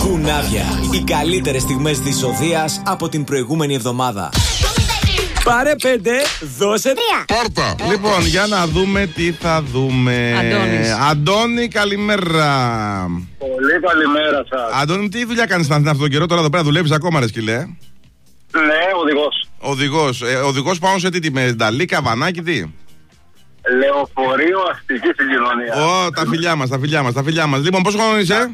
Κουνάβια. Οι καλύτερες στιγμές της Οδείας από την προηγούμενη εβδομάδα. Πάρε 5, δώσε 3. Πάρτα. Λοιπόν, για να δούμε τι θα δούμε. Αντώνη, καλημέρα. Πολύ καλημέρα σας. Αντώνη, τι δουλειά κάνεις αυτόν τον καιρό τώρα εδώ πέρα, δουλεύεις ακόμα, ρε σκυλέ? Ναι, οδηγός. Οδηγός πάνω σε τι τιμές, Νταλή, Καβανάκι, τι? Λεωφορείο αστική συγκοινωνία. Τα φιλιά μας. Λοιπόν, πόσο χρόνο είσαι?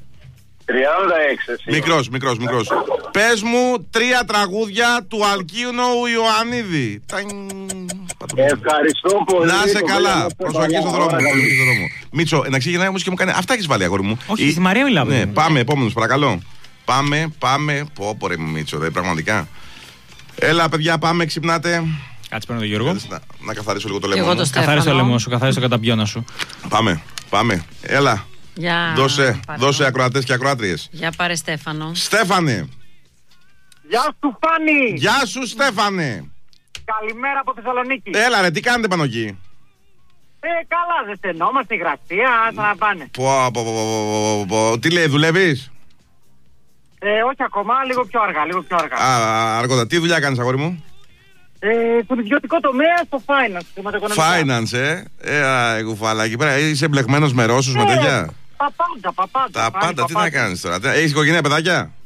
36. Μικρός. Πες μου 3 τραγούδια του Αλκίνου Ιωαννίδη. Ευχαριστώ πολύ. Να είσαι καλά. Προσοχή στον δρόμο. Μίτσο, να ξεκινάει όμως και μου κάνει. Αυτά έχεις βάλει, αγόρι μου. Όχι, στη Μαρία μιλάμε. Ναι, πάμε, επόμενος, παρακαλώ. Πάμε. Πω ρε Μίτσο, πραγματικά. Έλα, παιδιά, πάμε, ξυπνάτε. Κάτσε παίρνω τον Γιώργο. Να καθαρίσω λίγο το λαιμό. Καθάρισε το λαιμό σου, καθάρισε το καταπιώνα σου. Πάμε. Έλα. Δώσε ακροατές και ακροάτριες. Για πάρε Στέφανο. Στέφανε. Γεια σου Φάνη. Γεια σου Στέφανε. Καλημέρα από Θεσσαλονίκη. Έλα ρε, τι κάνετε πάνω εκεί? Καλά, δεν στενόμαστε, υγρασία, άστα να πάνε. Τι λέει, δουλεύεις? Όχι ακόμα, λίγο πιο αργά. Αργότερα. Τι δουλειά κάνεις, αγόρι μου? Στον ιδιωτικό τομέα, στο finance. Finance, κουφάλα, εκεί πέρα είσαι εμπλεγμένος με Ρώσους, με τέτοια? Τα πάντα. Τι να κάνεις τώρα? Έχεις οικογένεια, παιδάκια?